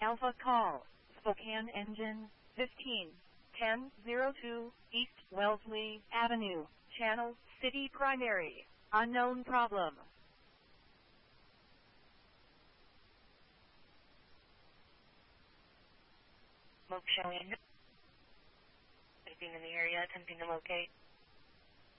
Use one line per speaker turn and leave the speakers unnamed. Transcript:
Alpha call. Spokane engine 151002 East Wellesley Avenue. Channel City Primary. Unknown problem.
Smoke showing. Anything in the area attempting to locate.